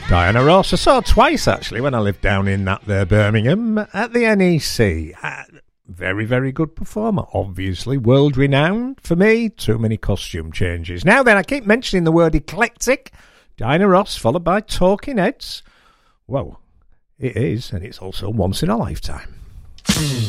Diana Ross. I saw her twice, actually, when I lived down in that there Birmingham at the NEC. Very, very good performer. Obviously, world-renowned. For me, too many costume changes. Now then, I keep mentioning the word eclectic. Diana Ross, followed by Talking Heads. Well, it is, and it's also once in a lifetime.